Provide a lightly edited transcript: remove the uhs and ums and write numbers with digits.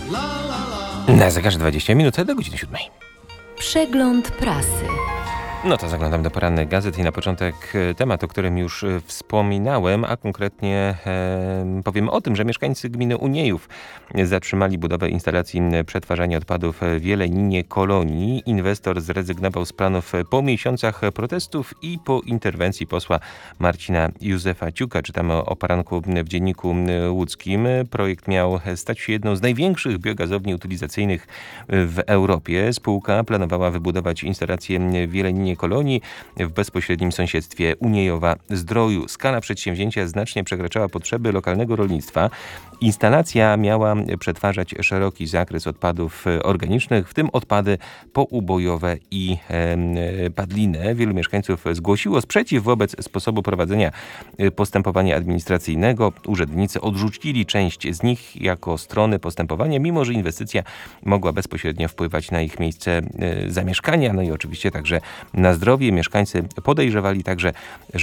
Na zegarze 20 minut do godziny 7. Przegląd prasy. No to zaglądam do porannych gazet i na początek temat, o którym już wspominałem, a konkretnie powiem o tym, że mieszkańcy gminy Uniejów zatrzymali budowę instalacji przetwarzania odpadów w Jeleninie Kolonii. Inwestor zrezygnował z planów po miesiącach protestów i po interwencji posła Marcina Józefa Ciuka. Czytamy o poranku w Dzienniku Łódzkim. Projekt miał stać się jedną z największych biogazowni utylizacyjnych w Europie. Spółka planowała wybudować instalację w Jeleninie Kolonii w bezpośrednim sąsiedztwie Uniejowa Zdroju. Skala przedsięwzięcia znacznie przekraczała potrzeby lokalnego rolnictwa. Instalacja miała przetwarzać szeroki zakres odpadów organicznych, w tym odpady poubojowe i padlinę. Wielu mieszkańców zgłosiło sprzeciw wobec sposobu prowadzenia postępowania administracyjnego. Urzędnicy odrzucili część z nich jako strony postępowania, mimo że inwestycja mogła bezpośrednio wpływać na ich miejsce zamieszkania, no i oczywiście także na zdrowie. Mieszkańcy podejrzewali także, że